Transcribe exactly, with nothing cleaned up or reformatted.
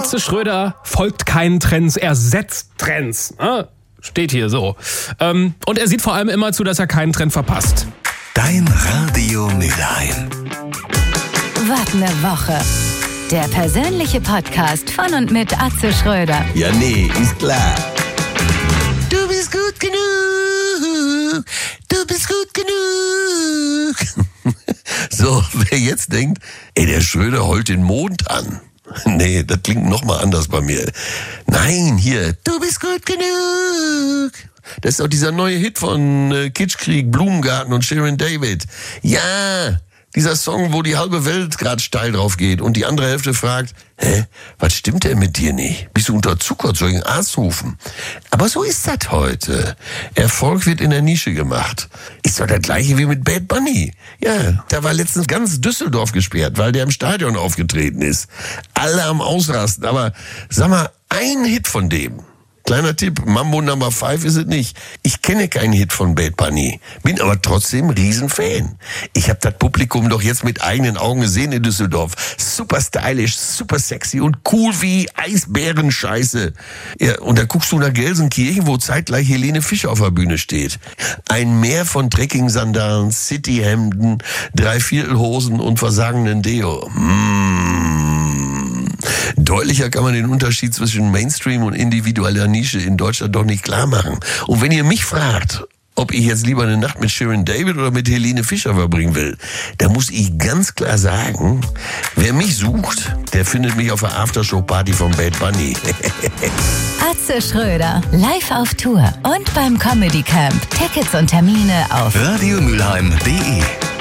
Atze Schröder folgt keinen Trends, er setzt Trends. Ne? Steht hier so. Ähm, und er sieht vor allem immer zu, dass er keinen Trend verpasst. Dein Radio Mülheim. Was ne Woche. Der persönliche Podcast von und mit Atze Schröder. Ja, nee, ist klar. Du bist gut genug. Du bist gut genug. So, wer jetzt denkt, ey, der Schröder heult den Mond an. Nee, das klingt nochmal anders bei mir. Nein, hier, du bist gut genug. Das ist doch dieser neue Hit von äh, Kitschkrieg, Blumengarten und Shirin David. Ja, dieser Song, wo die halbe Welt gerade steil drauf geht und die andere Hälfte fragt, hä, was stimmt denn mit dir nicht? Bist du unterzuckert, soll ich einen Arzt rufen? Aber so ist das heute. Erfolg wird in der Nische gemacht. Ist doch das gleiche wie mit Bad Bunny. Ja, da war letztens ganz Düsseldorf gesperrt, weil der im Stadion aufgetreten ist. Alle am Ausrasten, aber sag mal, ein Hit von dem. Kleiner Tipp, Mambo Number Five ist es nicht. Ich kenne keinen Hit von Bad Bunny, bin aber trotzdem Riesenfan. Ich habe das Publikum doch jetzt mit eigenen Augen gesehen in Düsseldorf. Super stylisch, super sexy und cool wie Eisbärenscheiße. Ja, und da guckst du nach Gelsenkirchen, wo zeitgleich Helene Fischer auf der Bühne steht. Ein Meer von Trekking-Sandalen, Cityhemden, Dreiviertelhosen und versagenden Deo. Mmh. Deutlicher kann man den Unterschied zwischen Mainstream und individueller Nische in Deutschland doch nicht klar machen. Und wenn ihr mich fragt, ob ich jetzt lieber eine Nacht mit Shirin David oder mit Helene Fischer verbringen will, da muss ich ganz klar sagen, wer mich sucht, der findet mich auf der Aftershow-Party von Bad Bunny. Atze Schröder, live auf Tour und beim Comedy Camp. Tickets und Termine auf radio mülheim punkt de